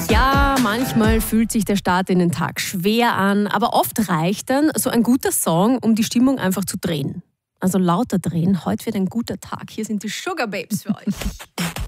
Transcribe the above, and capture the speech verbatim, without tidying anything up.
Ja, manchmal fühlt sich der Start in den Tag schwer an, aber oft reicht dann so ein guter Song, um die Stimmung einfach zu drehen. Also lauter drehen, heute wird ein guter Tag. Hier sind die Sugar Babes für euch.